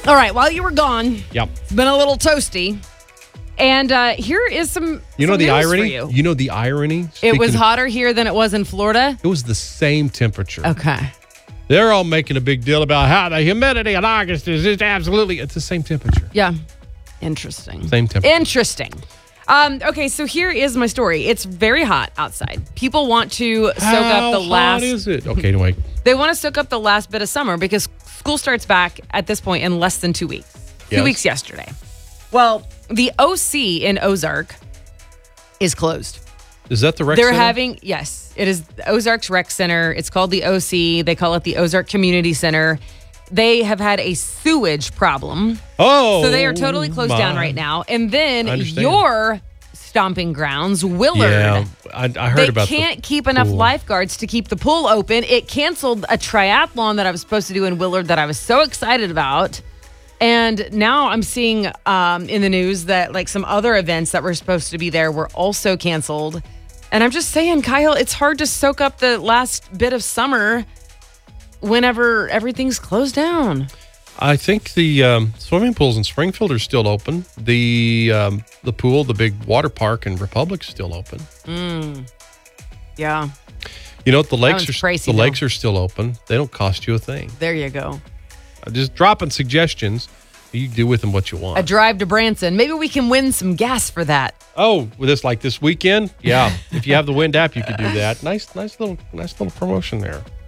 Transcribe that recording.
All right, while you were gone, Yep. it's been a little toasty. And here is some You know some the news irony? for you. You know the irony? It was Speaking of- hotter here than it was in Florida. It was the same temperature. Okay. They're all making a big deal about how the humidity in August is just absolutely, it's the same temperature. Yeah. Interesting. Same temperature. Interesting. Okay, so here is my story. It's very hot outside. People want to soak up the last. How hot is it? Okay, anyway. They want to soak up the last bit of summer because school starts back at this point in less than 2 weeks. 2 Yes. weeks yesterday. Well, the OC in Ozark is closed. Is that the rec They're center? having, yes, it is Ozark's Rec Center. It's called the OC. They call it the Ozark Community Center. They have had a sewage problem. Oh. So they are totally closed down right now. And then I understand. your stomping grounds, Willard. Yeah, I heard They about can't keep enough pool. lifeguards to keep the pool open. It canceled a triathlon that I was supposed to do in Willard that I was so excited about. And now I'm seeing in the news that like some other events that were supposed to be there were also canceled. And I'm just saying, Kyle, it's hard to soak up the last bit of summer whenever everything's closed down. I think the swimming pools in Springfield are still open. The pool, the big water park in Republic's still open. Yeah, You know what? The lakes one's are pricey, the though. lakes are still open. They don't cost you a thing. there you go. I'm just dropping suggestions. You do with them what you want. A drive to Branson. Maybe we can win some gas for that. Oh, with this weekend? Yeah. If you have the Wind app, you could do that. Nice little promotion there.